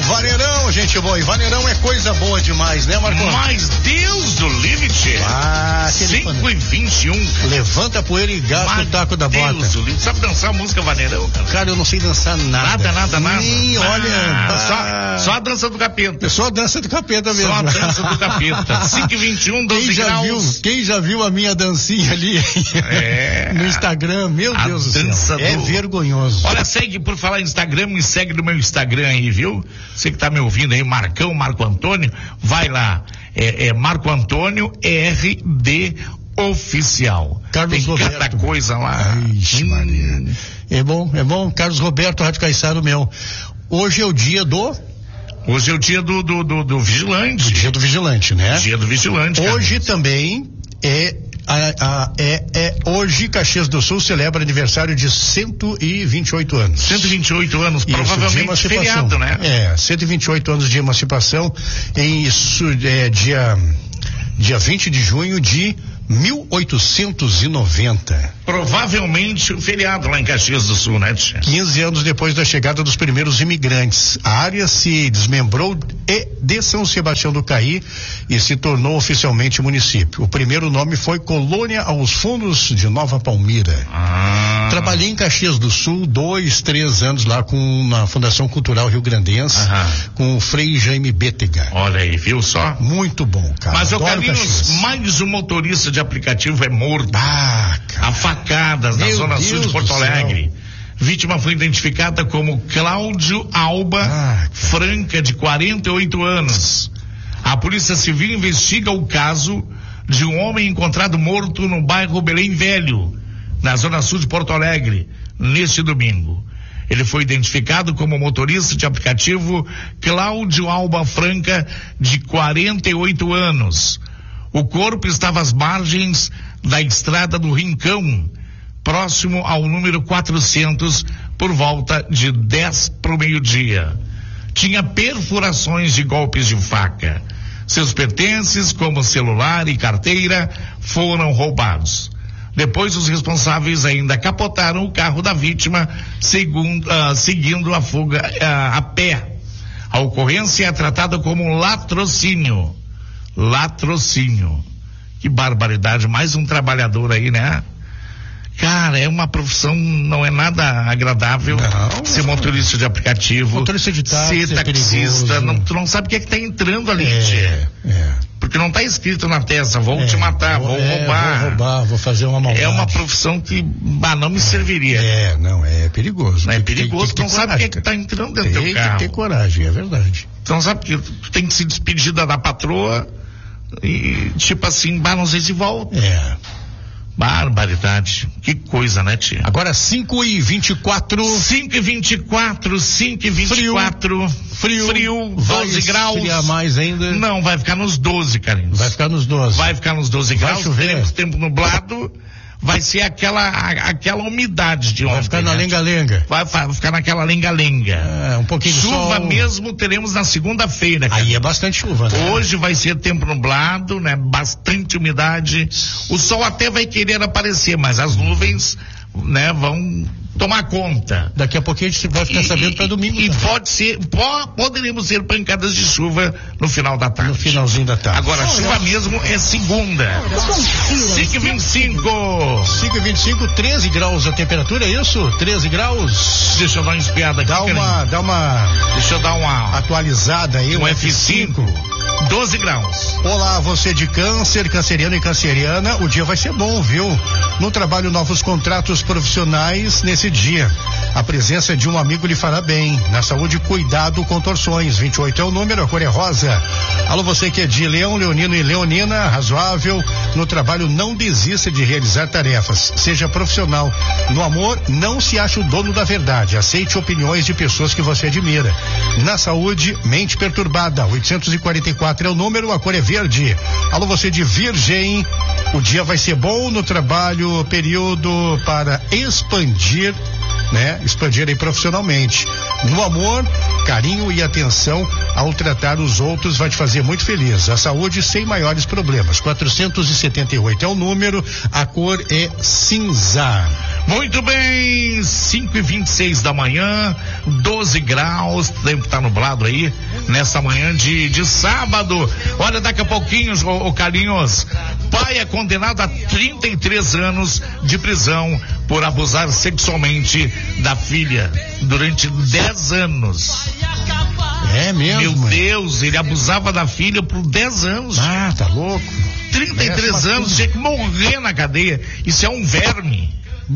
Vaneirão, gente boa. E Vaneirão é coisa boa demais, né, Marcão? Mas Deus do limite. 5h21. Levanta a poeira e gasta o taco da bota. Deus do limite. Sabe dançar música Vaneirão, cara? Cara, eu não sei dançar nada. Nada. Nem, olha. Só a dança do capeta. Só a dança do capeta mesmo. Só a dança do capeta. 5h21, 12 graus. Quem já viu a minha dancinha ali no Instagram? Meu Deus do céu. É vergonhoso. Olha, segue, por falar em Instagram, me segue no meu Instagram aí, viu? Você que tá me ouvindo aí, Marco Antônio, vai lá. É Marco Antônio RD Oficial. Carlos Tem Roberto. cada coisa lá. Ixi, Maria. É bom. Carlos Roberto, Rádio Caiçara, meu. Hoje é o dia do vigilante. O dia do vigilante, né? Dia do vigilante. Hoje também hoje Caxias do Sul celebra aniversário de 128 anos. 128 anos, isso, provavelmente feriado, né? 128 anos de emancipação em dia 20 de junho de 1890. Provavelmente o feriado lá em Caxias do Sul, né, tia? 15 anos depois da chegada dos primeiros imigrantes, a área se desmembrou de São Sebastião do Caí e se tornou oficialmente município. O primeiro nome foi Colônia aos Fundos de Nova Palmira. Trabalhei em Caxias do Sul 2-3 anos lá na Fundação Cultural Rio Grandense, com o Frei Jaime Bétega. Olha aí, viu só? Muito bom, cara. Mas, Carlinhos, mais um motorista de aplicativo é morto. A facadas na zona sul de Porto Alegre. Vítima foi identificada como Cláudio Alba Franca, de 48 anos. A Polícia Civil investiga o caso de um homem encontrado morto no bairro Belém Velho, na zona sul de Porto Alegre, neste domingo. Ele foi identificado como motorista de aplicativo Cláudio Alba Franca, de 48 anos. O corpo estava às margens da estrada do Rincão, próximo ao número 400, por volta de 10 para o meio-dia. Tinha perfurações de golpes de faca. Seus pertences, como celular e carteira, foram roubados. Depois, os responsáveis ainda capotaram o carro da vítima, seguindo a fuga a pé. A ocorrência é tratada como latrocínio. Que barbaridade, mais um trabalhador aí, né? Cara, é uma profissão, não é nada agradável ser motorista de aplicativo, motorista de táxi, ser taxista, tu não sabe o que é que tá entrando ali, porque não tá escrito na testa, vou te matar, vou roubar, vou fazer uma maldade. É uma profissão que não me serviria. É perigoso. É perigoso, tu não sabe o que é que tá entrando dentro do teu carro. Tem que ter coragem, é verdade. Tu não sabe que tu tem que se despedir da patroa e tipo assim, não sei se volta. Barbaridade. Que coisa, né, tia? Agora 5h24. 5h24. Frio, 12 graus. Vai mais ainda? Não, vai ficar nos 12, Carlinhos. Vai ficar nos 12. Vai ficar nos 12 graus. Teremos tempo nublado. Vai ser aquela umidade de ontem. Vai ficar na lenga-lenga. Vai ficar naquela lenga-lenga. Um pouquinho de chuva sol. Mesmo teremos na segunda-feira. Aí é bastante chuva, né? Hoje vai ser tempo nublado, né? Bastante umidade. O sol até vai querer aparecer, mas as nuvens, né, vão tomar conta. Daqui a pouquinho a gente vai ficar sabendo para domingo. E poderíamos ter pancadas de chuva no final da tarde. No finalzinho da tarde. Agora, chuva mesmo é segunda. 5h25. 13 graus a temperatura, é isso? 13 graus? Deixa eu dar uma espiada aqui. Deixa eu dar uma atualizada aí. Um F5. 12 graus. Olá, você de câncer, canceriano e canceriana, o dia vai ser bom, viu? No trabalho, novos contratos profissionais nesse dia. A presença de um amigo lhe fará bem. Na saúde, cuidado com torções. 28 é o número, a cor é rosa. Alô, você que é de Leão, Leonino e Leonina, razoável. No trabalho, não desista de realizar tarefas. Seja profissional. No amor, não se ache o dono da verdade. Aceite opiniões de pessoas que você admira. Na saúde, mente perturbada. 844 é o número, a cor é verde. Alô, você de Virgem, o dia vai ser bom. No trabalho, período para expandir, né? Expandir aí profissionalmente. No amor, carinho e atenção ao tratar os outros vai te fazer muito feliz. A saúde sem maiores problemas. 478 é o número, a cor é cinza. Muito bem, 5h26 da manhã, 12 graus, o tempo tá nublado aí, nessa manhã de sábado. Olha, daqui a pouquinho, ô Carlinhos, pai é condenado a 33 anos de prisão por abusar sexualmente da filha durante 10 anos. É mesmo? Meu Deus, ele abusava da filha por 10 anos. Ah, tá louco? 33 anos, tinha que morrer na cadeia. Isso é um verme.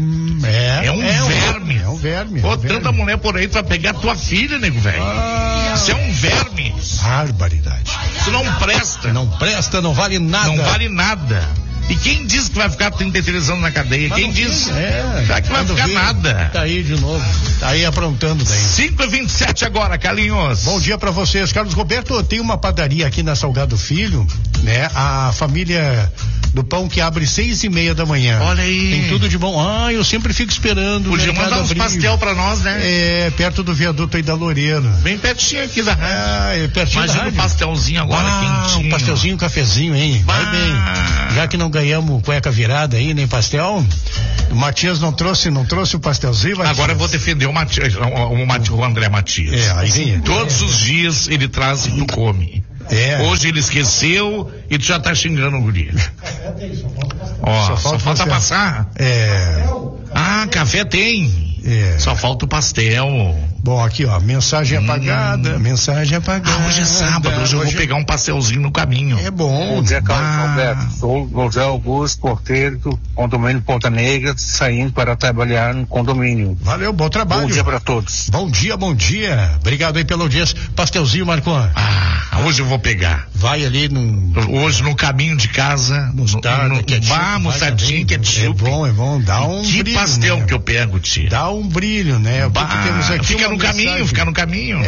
É um verme. É um verme. Pô, tanta mulher por aí pra pegar tua filha, nego velho. Isso é um verme. Barbaridade. Isso não presta. Não presta, não vale nada. Não vale nada. E quem diz que vai ficar 33 anos na cadeia? Quem diz? Será que vai ficar nada? Tá aí de novo. Tá aí aprontando daí. 5h27 agora, Carlinhos. Bom dia pra vocês. Carlos Roberto, tem uma padaria aqui na Salgado Filho, né? A família do pão que abre 6h30 da manhã. Olha aí. Tem tudo de bom. Ah, eu sempre fico esperando. Podia mandar uns pastel pra nós, né? É, perto do viaduto aí da Loureiro. Bem pertinho aqui da rádio. É pertinho da rádio. Imagina um pastelzinho agora quentinho. Um pastelzinho, um cafezinho, hein? Vai bem. Já que não ganhamos cueca virada aí, nem pastel, o Matias não trouxe o pastelzinho. Matias. Agora eu vou defender o Matias, o André Matias. Aí sim. Todos os dias ele traz e tu come. Hoje ele esqueceu e tu já tá xingando o guri. Ó, só falta passar. Café tem. Só falta o pastel. Bom, aqui ó, mensagem apagada. Hoje é sábado, hoje eu vou pegar um pastelzinho no caminho. É bom. Bom dia, Carlos Roberto. Sou José Augusto, porteiro do condomínio Ponta Negra, saindo para trabalhar no condomínio. Valeu, bom trabalho. Bom dia para todos. Bom dia. Obrigado aí pela audiência. Pastelzinho, Marcon. Hoje eu vou pegar. Vai ali hoje no caminho de casa, mostardinha, ketchup. É bom, dá um que brilho. Que pastel, né? Que eu pego, tio. Dá um brilho, né? O que temos aqui? Fica no caminho.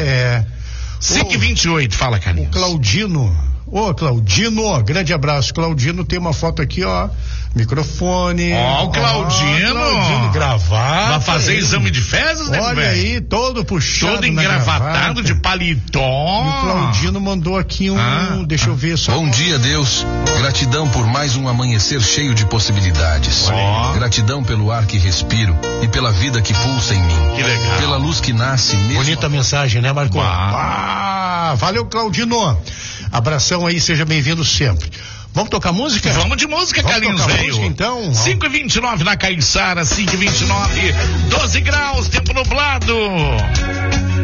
5h28, fala, Carlinhos. O Claudino. Claudino, grande abraço. Claudino tem uma foto aqui, ó. Microfone. O Claudino gravado. Vai fazer exame de fezes, né, olha aí, todo puxado. Todo engravatado de paletó. E o Claudino mandou aqui deixa eu ver só. Bom dia, Deus. Gratidão por mais um amanhecer cheio de possibilidades. Gratidão pelo ar que respiro e pela vida que pulsa em mim. Que legal. Pela luz que nasce mesmo. Bonita mensagem, né, Marcos? Valeu, Claudino. Abração aí, seja bem-vindo sempre. Vamos tocar música? Vamos de música, Carlinhos veio. Então. 5h29 na Caiçara, 5h29, 12 graus, tempo nublado.